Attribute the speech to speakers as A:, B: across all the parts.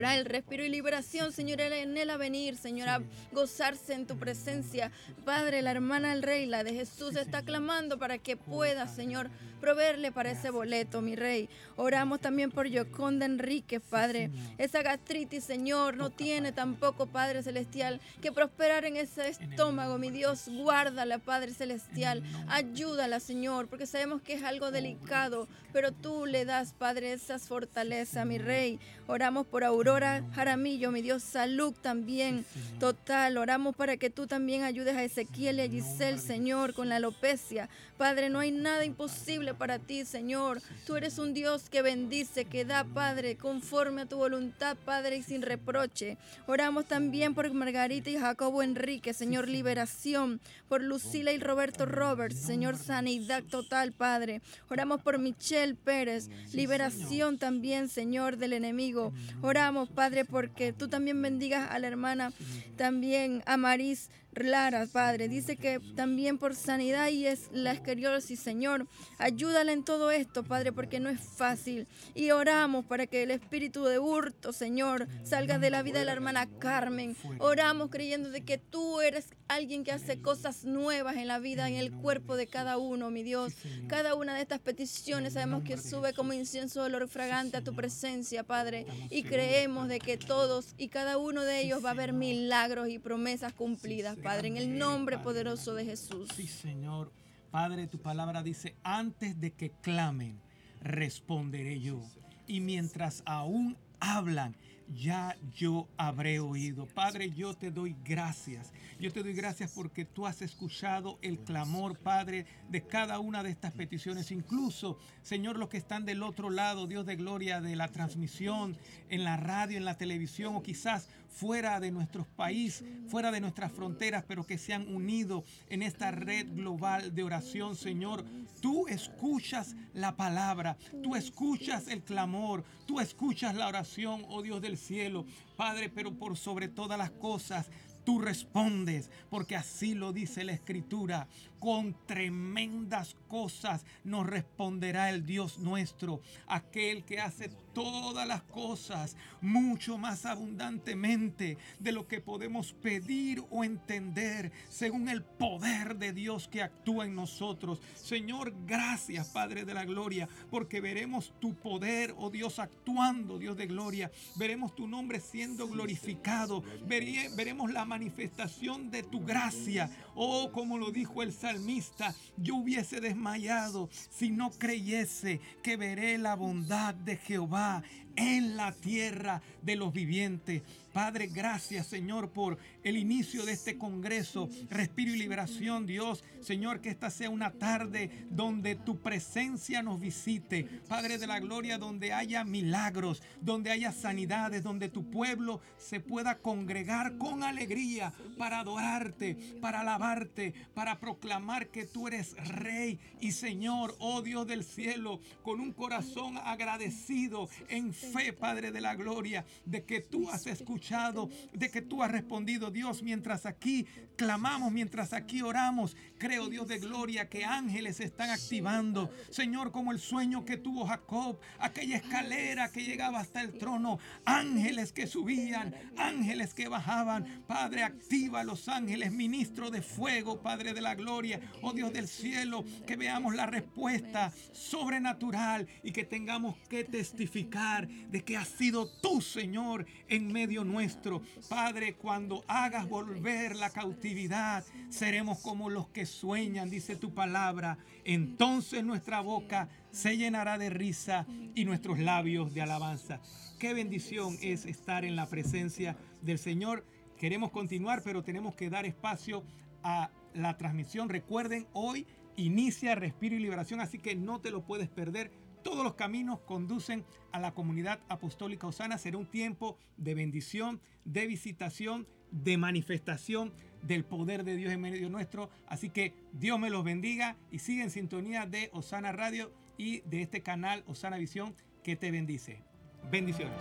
A: El respiro y liberación, Señor, en el avenir, Señor, a gozarse en tu presencia. Padre, la hermana El Rey, la de Jesús, está clamando para que pueda, Señor, proveerle para ese boleto, mi Rey. Oramos también por Yoconda Enríquez, Padre. Esa gastritis, Señor, no tiene tampoco, Padre Celestial, que prosperar en ese estómago, mi Dios. Guárdala, Padre Celestial. Ayúdala, Señor, porque sabemos que es algo delicado, pero tú le das, Padre, esas fortalezas, mi Rey. Oramos por Aurora Jaramillo, mi Dios, salud también total. Oramos para que tú también ayudes a Ezequiel y a Giselle, Señor, con la alopecia. Padre, no hay nada imposible para ti, Señor. Tú eres un Dios que bendice, que da, Padre, conforme a tu voluntad, Padre, y sin reproche. Oramos también por Margarita y Jacobo Enrique, Señor, liberación. Por Lucila y Roberto Roberts, Señor, sanidad total, Padre. Oramos por Michelle Pérez, liberación también, Señor, del enemigo. Oramos, Padre, porque tú también bendigas a la hermana, también a Maris Lara, Padre. Dice que también por sanidad y es la escoliosis, Señor. Ayúdala en todo esto, Padre, porque no es fácil. Y oramos para que el espíritu de hurto, Señor, salga de la vida de la hermana Carmen. Oramos creyendo de que tú eres alguien que hace cosas nuevas en la vida, en el cuerpo de cada uno, mi Dios. Cada una de estas peticiones sabemos que sube como incienso de olor fragante a tu presencia, Padre. Y creemos de que todos y cada uno de ellos va a haber milagros y promesas cumplidas, Padre, en el nombre poderoso de Jesús.
B: Sí, Señor. Padre, tu palabra dice, antes de que clamen, responderé yo. Y mientras aún hablan, ya yo habré oído. Padre, yo te doy gracias. Yo te doy gracias porque tú has escuchado el clamor, Padre, de cada una de estas peticiones. Incluso, Señor, los que están del otro lado, Dios de gloria, de la transmisión, en la radio, en la televisión, o quizás fuera de nuestros países, fuera de nuestras fronteras, pero que se han unido en esta red global de oración, Señor. Tú escuchas la palabra, tú escuchas el clamor, tú escuchas la oración, oh Dios del cielo, Padre, pero por sobre todas las cosas, tú respondes, porque así lo dice la Escritura. Con tremendas cosas nos responderá el Dios nuestro, aquel que hace todas las cosas mucho más abundantemente de lo que podemos pedir o entender, según el poder de Dios que actúa en nosotros. Señor, gracias, Padre de la gloria, porque veremos tu poder, oh Dios, actuando, Dios de gloria. Veremos tu nombre siendo glorificado. Veremos la manifestación de tu gracia. Oh, como lo dijo el salmista, yo hubiese desmayado si no creyese que veré la bondad de Jehová en la tierra de los vivientes. Padre, gracias, Señor, por el inicio de este congreso, Respiro y Liberación, Dios. Señor, que esta sea una tarde donde tu presencia nos visite. Padre de la gloria, donde haya milagros, donde haya sanidades, donde tu pueblo se pueda congregar con alegría para adorarte, para alabarte, para proclamar que tú eres Rey y Señor, oh Dios del cielo, con un corazón agradecido en fe, Padre de la gloria, de que tú has escuchado, de que tú has respondido, Dios. Mientras aquí clamamos, mientras aquí oramos, creo, Dios de gloria, que ángeles se están activando, Señor, como el sueño que tuvo Jacob, aquella escalera que llegaba hasta el trono, ángeles que subían, ángeles que bajaban. Padre, activa a los ángeles, ministro de fuego, Padre de la gloria, oh Dios del cielo, que veamos la respuesta sobrenatural y que tengamos que testificar de que has sido tú, Señor, en medio nuestro. Padre, cuando hagas volver la cautividad, seremos como los que sueñan, dice tu palabra. Entonces nuestra boca se llenará de risa y nuestros labios de alabanza. Qué bendición es estar en la presencia del Señor. Queremos continuar, pero tenemos que dar espacio a la transmisión. Recuerden, hoy inicia Respiro y Liberación, así que no te lo puedes perder. Todos los caminos conducen a la comunidad apostólica Osana. Será un tiempo de bendición, de visitación, de manifestación del poder de Dios en medio nuestro. Así que Dios me los bendiga y sigue en sintonía de Osana Radio y de este canal Osana Visión, que te bendice. Bendiciones.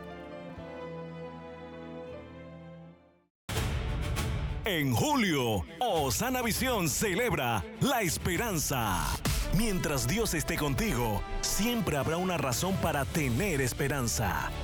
C: En julio, Osana Visión celebra la esperanza. Mientras Dios esté contigo, siempre habrá una razón para tener esperanza.